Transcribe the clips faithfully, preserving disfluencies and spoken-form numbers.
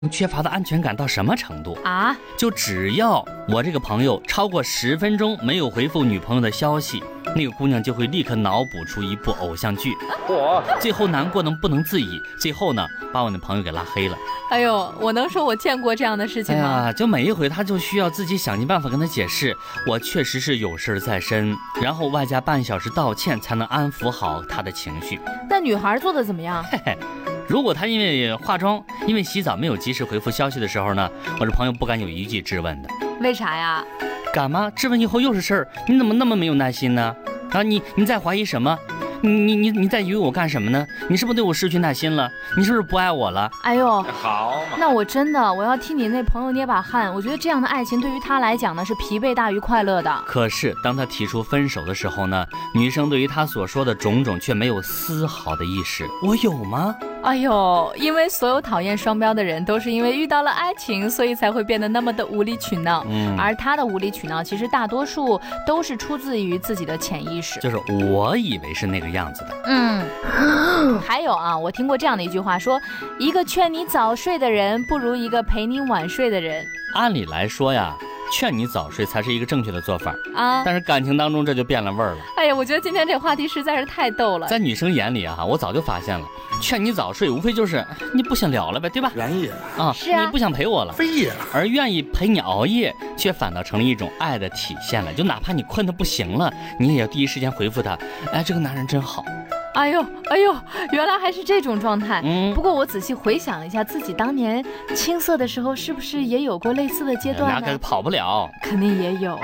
缺乏的安全感到什么程度啊？ 就只要我这个朋友超过十分钟没有回复女朋友的消息，那个姑娘就会立刻脑补出一部偶像剧，我最后难过的不能自已，最后呢把我的朋友给拉黑了。 哎呦，我能说我见过这样的事情吗？ 哎呀，就每一回他就需要自己想尽办法跟他解释，我确实是有事在身，然后外加半小时道歉才能安抚好他的情绪。 那女孩做的怎么样？ 嘿嘿。如果他因为化妆、因为洗澡没有及时回复消息的时候呢，我这朋友不敢有一句质问的。 为啥呀？ 敢吗？质问以后又是事儿，你怎么那么没有耐心呢？啊，你你在怀疑什么？你你你你在以为我干什么呢？你是不是对我失去耐心了？你是不是不爱我了？ 哎呦， 好嘛， 那我真的我要替你那朋友捏把汗。我觉得这样的爱情对于他来讲呢，是疲惫大于快乐的。 可是当他提出分手的时候呢，女生对于他所说的种种却没有丝毫的意识。我有吗？ 哎呦，因为所有讨厌双标的人都是因为遇到了爱情，所以才会变得那么的无理取闹。嗯，而他的无理取闹其实大多数都是出自于自己的潜意识， 就是我以为是那个样子的。 嗯，还有啊，我听过这样的一句话说，一个劝你早睡的人不如一个陪你晚睡的人。 按理来说呀，劝你早睡才是一个正确的做法啊， 但是感情当中这就变了味儿了。 哎呀，我觉得今天这个话题实在是太逗了。 在女生眼里啊，我早就发现了，劝你早睡无非就是你不想聊了呗，对吧？ 原野啊， 是啊， 你不想陪我了， 非也了。 而愿意陪你熬夜，却反倒成了一种爱的体现了。就哪怕你困得不行了，你也要第一时间回复他，哎，这个男人真好。 哎呦哎呦，原来还是这种状态。 嗯， 不过我仔细回想了一下，自己当年青涩的时候，是不是也有过类似的阶段呢？ 那可跑不了， 肯定也有。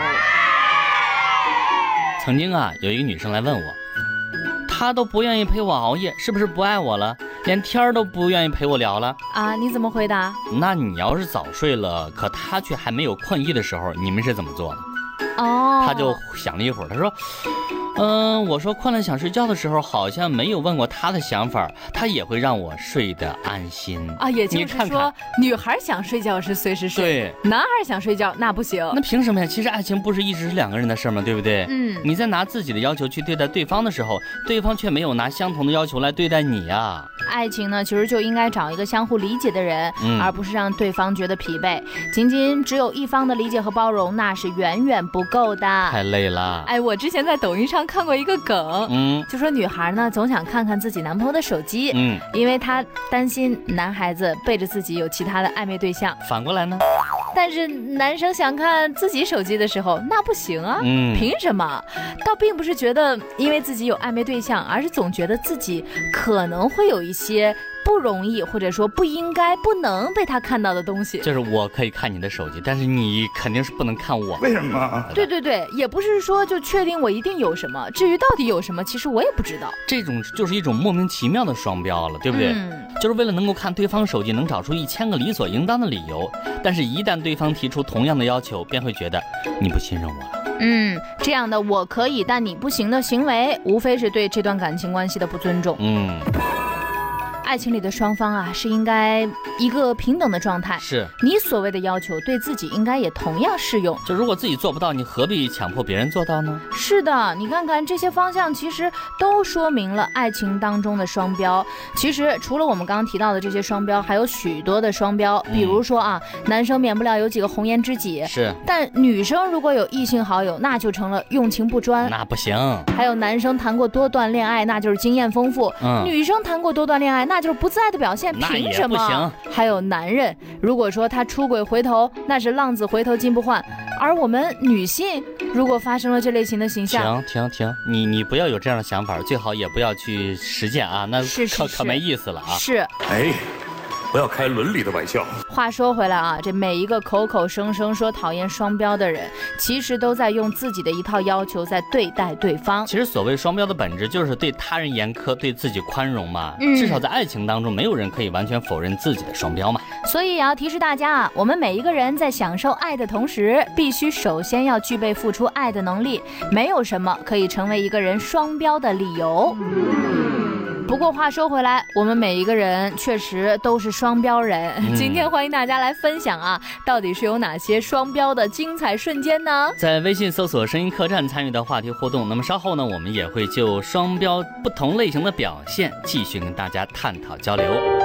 曾经啊，有一个女生来问我，她都不愿意陪我熬夜，是不是不爱我了？连天儿都不愿意陪我聊了啊？你怎么回答？ 那你要是早睡了，可她却还没有困意的时候，你们是怎么做的？ 哦， 她就想了一会儿，她说。嗯，我说困了想睡觉的时候，好像没有问过他的想法，他也会让我睡得安心啊。也就是说， 看看女孩想睡觉是随时睡， 对， 男孩想睡觉那不行。 那凭什么呀？其实爱情不是一直是两个人的事吗？对不对？ 嗯， 你在拿自己的要求去对待对方的时候，对方却没有拿相同的要求来对待你啊。 爱情呢，其实就应该找一个相互理解的人， 嗯、 而不是让对方觉得疲惫。仅仅只有一方的理解和包容，那是远远不够的。 太累了。 哎，我之前在抖音上看过一个梗， 嗯， 就说女孩呢总想看看自己男朋友的手机， 嗯， 因为她担心男孩子背着自己有其他的暧昧对象。 反过来呢？ 但是男生想看自己手机的时候，那不行啊， 嗯， 凭什么？倒并不是觉得因为自己有暧昧对象，而是总觉得自己可能会有一些不容易，或者说不应该、不能被他看到的东西。 就是我可以看你的手机，但是你肯定是不能看我。 为什么？ 对对对，也不是说就确定我一定有什么，至于到底有什么，其实我也不知道。 这种就是一种莫名其妙的双标了，对不对？ 嗯， 就是为了能够看对方手机，能找出一千个理所应当的理由，但是一旦对方提出同样的要求，便会觉得你不信任我了。 嗯，这样的我可以但你不行的行为，无非是对这段感情关系的不尊重。 嗯， 爱情里的双方啊，是应该一个平等的状态。 是你所谓的要求，对自己应该也同样适用。 就如果自己做不到，你何必强迫别人做到呢？ 是的，你看看这些方向，其实都说明了爱情当中的双标。其实除了我们刚刚提到的这些双标，还有许多的双标。比如说啊，嗯、男生免不了有几个红颜知己， 是， 但女生如果有异性好友，那就成了用情不专， 那不行。 还有男生谈过多段恋爱，那就是经验丰富；嗯、女生谈过多段恋爱，那就是不自爱的表现。凭什么？ 不行。 还有男人，如果说他出轨回头，那是浪子回头金不换；而我们女性，如果发生了这类型的形象， 停停停，你你不要有这样的想法，最好也不要去实践啊，那是是是可可没意思了啊。 是， 哎。不要开伦理的玩笑。 话说回来啊，这每一个口口声声说讨厌双标的人，其实都在用自己的一套要求在对待对方。 其实所谓双标的本质就是对他人严苛，对自己宽容嘛。 嗯、 至少在爱情当中，没有人可以完全否认自己的双标嘛。 所以也要提示大家啊，我们每一个人在享受爱的同时，必须首先要具备付出爱的能力。没有什么可以成为一个人双标的理由。不过话说回来，我们每一个人确实都是双标人。嗯、今天欢迎大家来分享啊，到底是有哪些双标的精彩瞬间呢？ 在微信搜索声音客栈参与的话题互动，那么稍后呢，我们也会就双标不同类型的表现继续跟大家探讨交流。